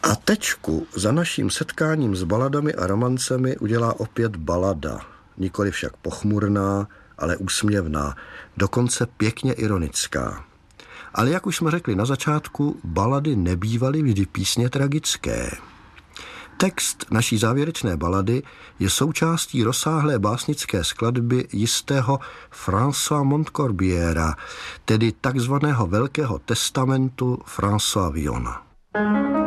A tečku za naším setkáním s baladami a romancemi udělá opět balada. Nikoli však pochmurná, ale úsměvná, dokonce pěkně ironická. Ale jak už jsme řekli na začátku, balady nebývaly vždy písně tragické. Text naší závěrečné balady je součástí rozsáhlé básnické skladby jistého Françoise Montcorbiéra, tedy takzvaného Velkého testamentu Françoise Villona.